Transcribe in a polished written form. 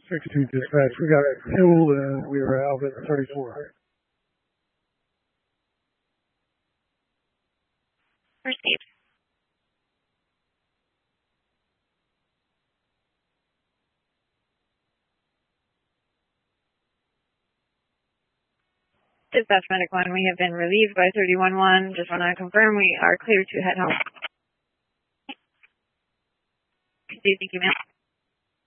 62 dispatch. We got fuel and we were out at 34. Received. Dispatch Medic 1, we have been relieved by 31-1. Just want to confirm we are clear to head home. Thank you, ma'am.